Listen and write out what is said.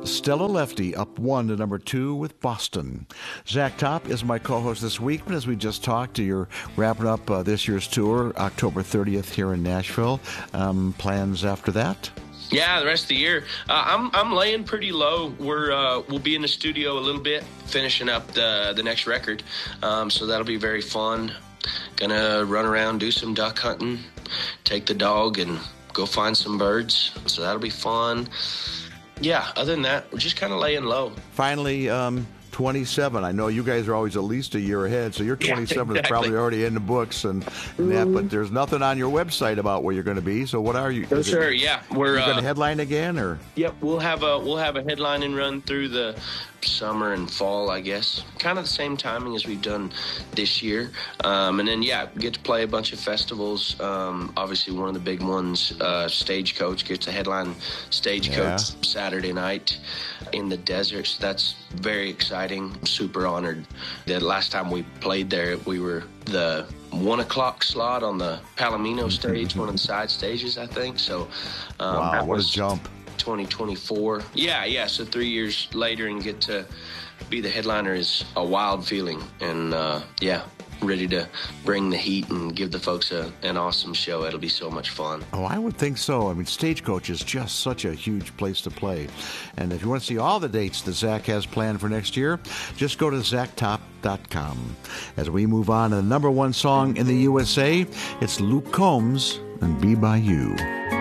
Stella Lefty up 1 to number 2 with Boston. Zach Top is my co-host this week, but as we just talked, you're wrapping up this year's tour, October 30th here in Nashville. Plans after that? Yeah, the rest of the year, I'm laying pretty low. We'll be in the studio a little bit, finishing up the next record, so that'll be very fun. Gonna run around, do some duck hunting, take the dog, and go find some birds. So that'll be fun. Yeah, other than that, we're just kind of laying low. Finally, 27. I know you guys are always at least a year ahead, so your 27 is probably already in the books and that. But there's nothing on your website about where you're going to be. So what are you? For sure, yeah, we're going to headline again, or? Yep, we'll have a headlining run through the summer and fall, I guess. Kind of the same timing as we've done this year, and then get to play a bunch of festivals. Obviously, one of the big ones, Stagecoach, gets a headline Stagecoach Saturday night in the desert. So that's very exciting. Super honored. The last time we played there, we were the 1 o'clock slot on the Palomino stage, one of the side stages, I think. So, wow, what a jump! 2024. Yeah. So 3 years later, and get to be the headliner is a wild feeling. And ready to bring the heat and give the folks an awesome show. It'll be so much fun. Oh, I would think so. I mean, Stagecoach is just such a huge place to play. And if you want to see all the dates that Zach has planned for next year, just go to zachtop.com. As we move on to the number 1 song in the USA, it's Luke Combs and Be By You.